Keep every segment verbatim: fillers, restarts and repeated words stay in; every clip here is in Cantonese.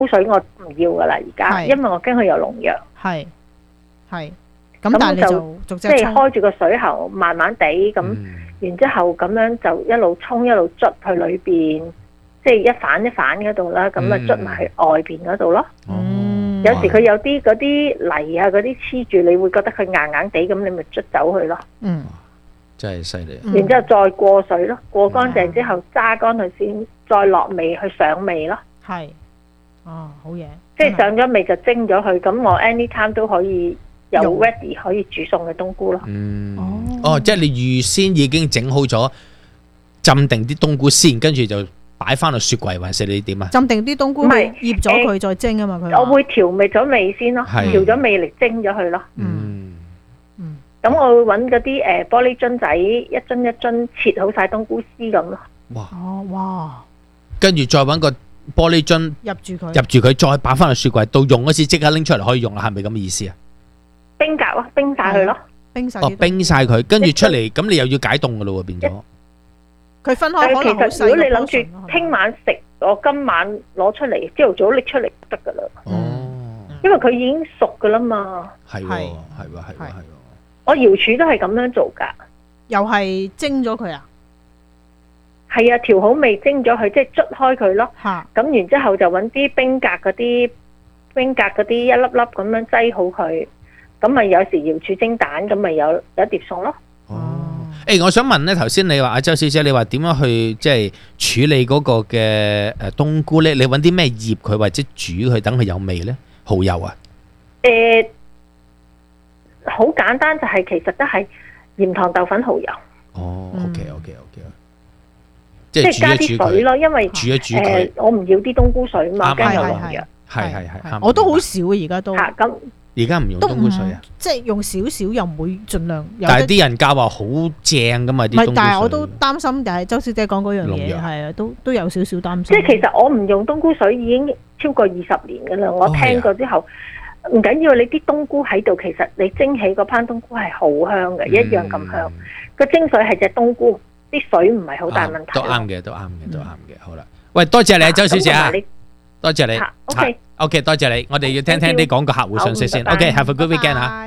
水我唔要噶啦，而家，因為我驚佢有農藥。 係係，咁但係你就逐隻即係開住個水喉，慢慢地咁，嗯、然之後咁樣就一路沖一路捽去裏邊，即係一反一反嗰度啦，咁啊捽埋去外邊嗰度咯。嗯、有時佢有啲嗰啲泥啊嗰啲黐住，你會覺得佢硬硬地，咁你咪捽走佢咯。嗯， 真係犀利。 然之後再過水咯，過乾淨之後揸乾佢先，再落味去上味咯。 係。哦，好嘢！ 即係上咗味就蒸咗佢，咁我 anytime 都可以有 ready 可以煮餸嘅冬菇咯。嗯， 哦，即係你預先已經整好咗，浸定啲冬菇先，跟住就擺翻落雪櫃，還是你點啊？ 浸定啲冬菇，唔係醃咗佢再蒸啊嘛。佢我會調味咗味先咯，調咗味嚟蒸咗佢咯。嗯嗯，咁我會揾嗰啲誒玻璃樽仔，一樽一樽切好晒冬菇絲咁咯。 哇！ 哦哇！ 跟住再揾個玻璃樽入住佢， 入住佢，再擺翻落雪櫃，到用嗰時即刻拎出嚟可以用啦，係咪咁嘅意思啊？ 冰格咯，冰晒佢咯， 冰晒。 哦，冰晒佢，跟住出嚟，咁你又要解凍噶咯喎，變咗。 佢分開可能好細。 其實如果你諗住聽晚食，我今晚攞出嚟，朝頭早拎出嚟得噶啦。哦，因為佢已經熟噶啦嘛。係喎，係喎， 係喎，係喎。 我瑤柱都係咁樣做噶， 又係蒸咗佢啊？ 係啊，調好味蒸咗佢，即係捽開佢咯。嚇！咁然之後就揾啲冰格嗰啲冰格嗰啲一粒粒咁樣擠好佢，咁咪有時瑤柱蒸蛋，咁咪有有一碟餸咯。 哦，誒，我想問咧，頭先你話阿周小姐，你話點樣去即係處理嗰個嘅誒冬菇咧？你揾啲咩醃佢或者煮佢，等佢有味咧？蠔油啊？ 誒，好簡單，就係其實都係鹽糖豆粉蠔油。 哦 ，OK，OK，OK。 即係加啲水咯，因為煮一煮誒，我唔要啲冬菇水嘛，驚有農藥。 係係係， 我都好少啊，而家都。 嚇咁， 而家唔用冬菇水啊？ 即係用少少，又唔會盡量。 但係啲人教話好正噶嘛啲冬菇水。唔係， 但係我都擔心，就係周小姐講嗰樣嘢，係啊，都都有少少擔心。 即係其實我唔用冬菇水已經超過二十年㗎啦，我聽過之後，唔緊要，你啲冬菇喺度，其實你蒸起嗰班冬菇係好香嘅，一樣咁香。個精髓係隻冬菇。啲水唔係好大問題， 都啱嘅，都啱嘅，都啱嘅。好啦，喂，多謝你，周小姐啊，多謝你。OK，OK，多謝你。我哋要聽聽啲講個客戶信息先。OK，have a good weekend 啊。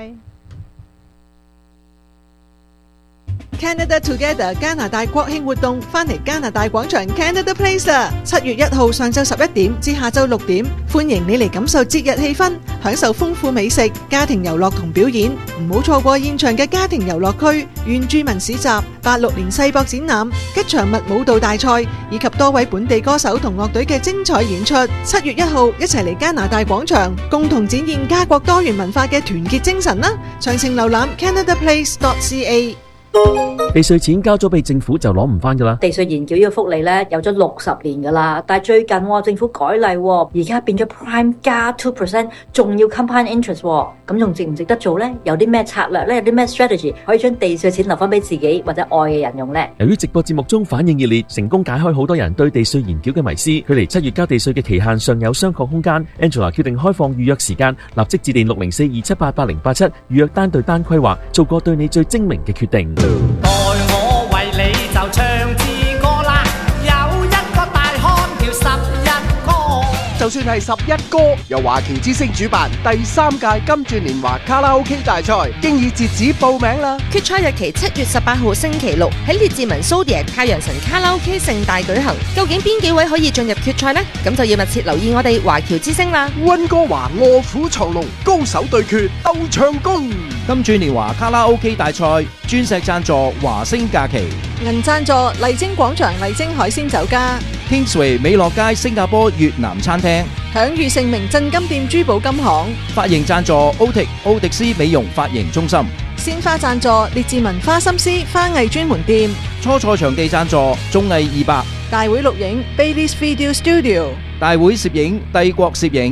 Canada Together 加拿大國慶活動翻嚟加拿大廣場 Canada Place 啦！七月一號上晝十一點至下晝六點，歡迎你嚟感受節日氣氛，享受豐富美食、家庭遊樂同表演。唔好錯過現場嘅家庭遊樂區、原住民市集、八六年世博展覽、吉祥物舞蹈大賽以及多位本地歌手同樂隊嘅精彩演出。七月一號一齊嚟加拿大廣場，共同展現家國多元文化嘅團結精神啦！詳情瀏覽 canada place dot c a。 地稅錢交咗俾政府就攞唔翻噶啦。 地稅延繳呢個福利咧有咗六十年噶啦，但係最近、哦、政府改例、哦，而家變咗 Prime 加 two percent， 仲要 compound interest， 咁、哦、仲值唔值得做咧？有啲咩策略咧？有啲咩 strategy 可以將地稅錢留翻俾自己或者愛嘅人用咧？ 由於直播節目中反應熱烈，成功解開好多人對地稅延繳嘅迷思。距離七月交地稅嘅期限尚有商榷空間。Angela 決定開放預約時間，立即致電六零四二七八八零八七預約單對單規劃，做個對你最精明嘅決定。 待我為你就唱支歌啦，有一個大漢叫十一哥。 就算係十一哥，由華僑之星主辦第三屆金鑽年華卡拉 OK 大賽，經已截止報名啦。 決賽日期七月十八號星期六喺列治文蘇迪亞太陽神卡拉 OK 盛大舉行。究竟邊幾位可以進入決賽呢？咁就要密切留意我哋華僑之星啦。 溫哥華臥虎藏龍，高手對決鬥唱功。 金鑽年華卡拉 OK 大賽鑽石贊助華星假期， 銀贊助麗晶廣場麗晶海鮮酒家， Kingsway 美樂街新加坡越南餐廳， 享譽盛名鎮金店珠寶金行， 髮型贊助 Otic 奧迪斯美容髮型中心， 鮮花贊助列治文花心思花藝專門店， 初賽場地贊助綜藝二百， 大會錄影 Bailey's Video Studio， 大會攝影帝國攝影。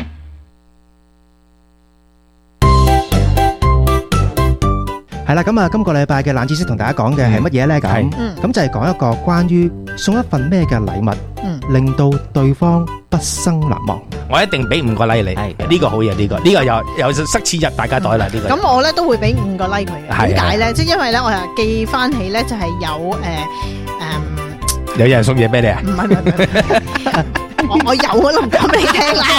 係啦，咁啊，今個禮拜嘅冷知識同大家講嘅係乜嘢呢？咁咁就係講一個關於送一份咩嘅禮物，令到對方畢生難忘。 我一定俾五個 like 你，呢個好嘢，呢個呢個又又塞錢入大家袋啦，呢個。 咁我咧都會俾五個 like 佢嘅。點解咧？即係因為咧，我係記翻起咧，就係有誒誒， 有人送嘢俾你啊？ 唔係唔係。 我我有啊，都唔講俾你聽啦。